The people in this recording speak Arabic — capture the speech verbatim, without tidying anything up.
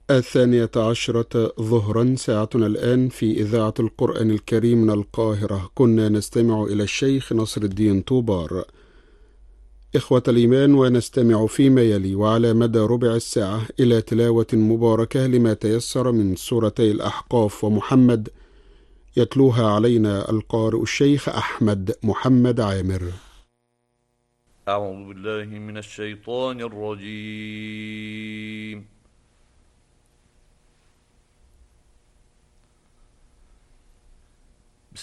الثانية عشرة ظهرا، ساعتنا الآن في إذاعة القرآن الكريم من القاهرة. كنا نستمع إلى الشيخ نصر الدين طوبار. إخوة الإيمان، ونستمع فيما يلي وعلى مدى ربع الساعة إلى تلاوة مباركة لما تيسر من سورتي الأحقاف ومحمد، يتلوها علينا القارئ الشيخ أحمد محمد عامر. أعوذ بالله من الشيطان الرجيم.